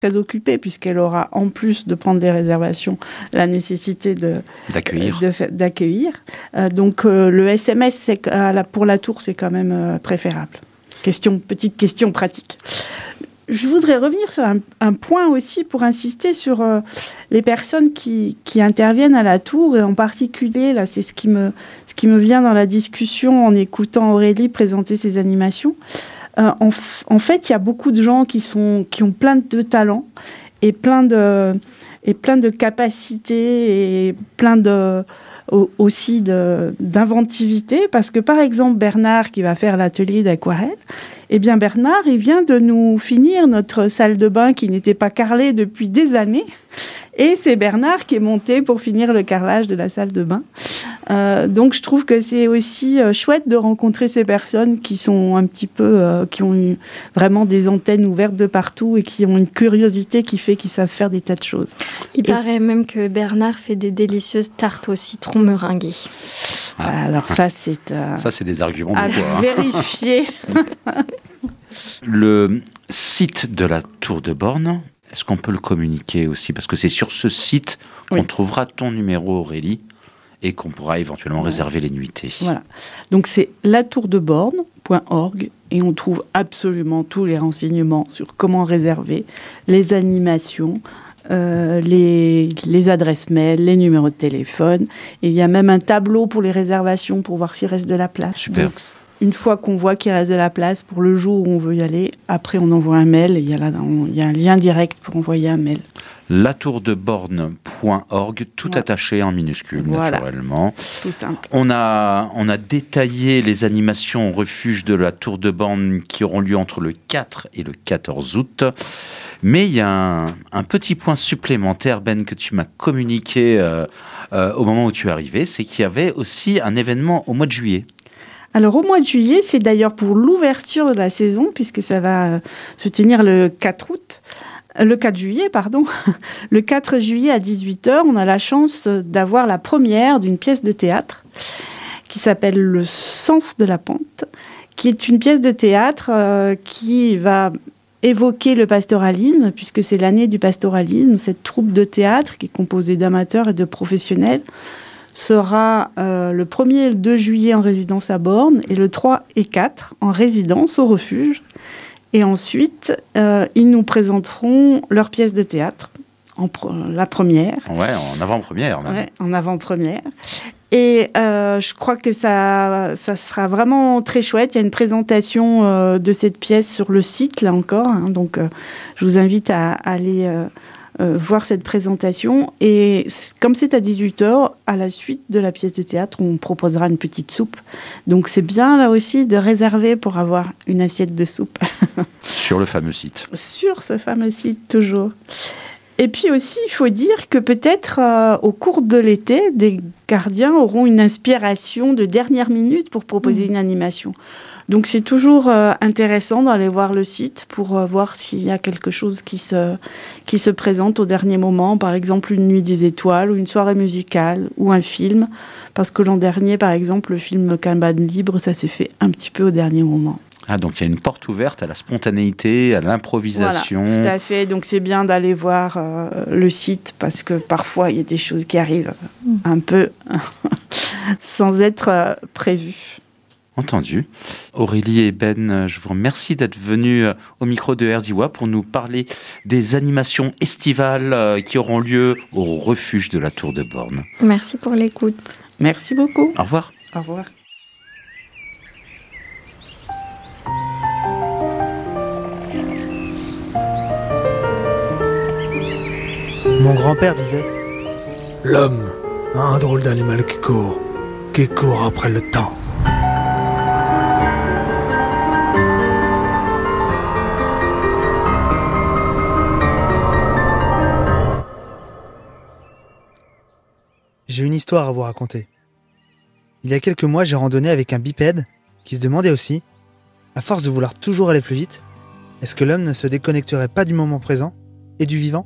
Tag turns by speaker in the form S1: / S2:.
S1: très occupée, puisqu'elle aura, en plus de prendre des réservations, la nécessité d'accueillir. Donc, le SMS, pour la tour, c'est quand même préférable. Petite question pratique. Je voudrais revenir sur un point aussi pour insister sur les personnes qui interviennent à la tour, et en particulier, là, c'est ce qui me vient dans la discussion en écoutant Aurélie présenter ses animations. En fait, il y a beaucoup de gens qui ont plein de talents et plein de capacités et aussi d'inventivité, parce que par exemple Bernard qui va faire l'atelier d'aquarelle, eh bien Bernard, il vient de nous finir notre salle de bain qui n'était pas carrelée depuis des années, et c'est Bernard qui est monté pour finir le carrelage de la salle de bain. Donc je trouve que c'est aussi chouette de rencontrer ces personnes qui sont un petit peu, qui ont eu vraiment des antennes ouvertes de partout et qui ont une curiosité qui fait qu'ils savent faire des tas de choses.
S2: Il paraît même que Bernard fait des délicieuses tartes au citron meringuées.
S1: Alors ça c'est
S3: des arguments
S1: à
S3: de voix.
S1: Vérifier.
S3: Le site de la Tour de Borne, est-ce qu'on peut le communiquer aussi? Parce que c'est sur ce site qu'on trouvera ton numéro, Aurélie, et qu'on pourra éventuellement réserver les nuitées. Voilà.
S1: Donc c'est latourdeborne.org et on trouve absolument tous les renseignements sur comment réserver, les animations, les adresses mail, les numéros de téléphone. Et il y a même un tableau pour les réservations pour voir s'il reste de la place.
S3: Super.
S1: Donc, une fois qu'on voit qu'il reste de la place pour le jour où on veut y aller, après on envoie un mail. Il y a un lien direct pour envoyer un mail.
S3: latourdeborne.org, tout attaché en minuscule, naturellement.
S1: Tout simple.
S3: On a détaillé les animations au refuge de la Tour de Borne qui auront lieu entre le 4 et le 14 août. Mais il y a un petit point supplémentaire, Ben, que tu m'as communiqué au moment où tu es arrivé, c'est qu'il y avait aussi un événement au mois de juillet.
S1: Alors, au mois de juillet, c'est d'ailleurs pour l'ouverture de la saison, puisque ça va se tenir le 4 juillet, pardon. Le 4 juillet à 18h, on a la chance d'avoir la première d'une pièce de théâtre qui s'appelle Le sens de la pente, qui est une pièce de théâtre qui va évoquer le pastoralisme, puisque c'est l'année du pastoralisme. Cette troupe de théâtre, qui est composée d'amateurs et de professionnels, sera le 1er et le 2 juillet en résidence à Borne et le 3 et 4 en résidence au refuge. Et ensuite, ils nous présenteront leur pièce de théâtre, la première.
S3: Ouais, en avant-première même.
S1: Ouais, en avant-première. Et je crois que ça sera vraiment très chouette. Il y a une présentation de cette pièce sur le site, là encore. Donc, je vous invite à aller voir cette présentation. Et comme c'est à 18h, à la suite de la pièce de théâtre, on proposera une petite soupe. Donc c'est bien là aussi de réserver pour avoir une assiette de soupe.
S3: Sur le fameux site.
S1: Sur ce fameux site, toujours. Et puis aussi, il faut dire que peut-être au cours de l'été, des gardiens auront une inspiration de dernière minute pour proposer une animation. Donc c'est toujours intéressant d'aller voir le site pour voir s'il y a quelque chose qui se présente au dernier moment, par exemple une nuit des étoiles ou une soirée musicale ou un film, parce que l'an dernier, par exemple, le film Cabane libre, ça s'est fait un petit peu au dernier moment.
S3: Ah, donc il y a une porte ouverte à la spontanéité, à l'improvisation.
S1: Voilà, tout à fait. Donc c'est bien d'aller voir le site, parce que parfois il y a des choses qui arrivent un peu sans être prévues.
S3: Entendu. Aurélie et Ben, je vous remercie d'être venus au micro de RDIWA pour nous parler des animations estivales qui auront lieu au refuge de la Tour de Borne.
S2: Merci pour l'écoute.
S1: Merci beaucoup.
S3: Au revoir.
S1: Au revoir.
S4: Mon grand-père disait: l'homme a un drôle d'animal qui court après le temps. J'ai une histoire à vous raconter. Il y a quelques mois, j'ai randonné avec un bipède qui se demandait aussi, à force de vouloir toujours aller plus vite, est-ce que l'homme ne se déconnecterait pas du moment présent et du vivant ?